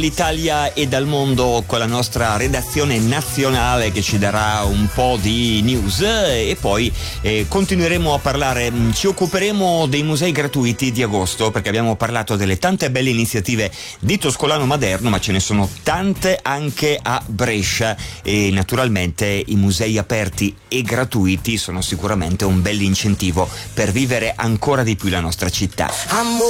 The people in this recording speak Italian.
L'Italia e dal mondo con la nostra redazione nazionale che ci darà un po' di news e poi continueremo a parlare, ci occuperemo dei musei gratuiti di agosto perché abbiamo parlato delle tante belle iniziative di Toscolano Maderno, ma ce ne sono tante anche a Brescia e naturalmente i musei aperti e gratuiti sono sicuramente un bel incentivo per vivere ancora di più la nostra città.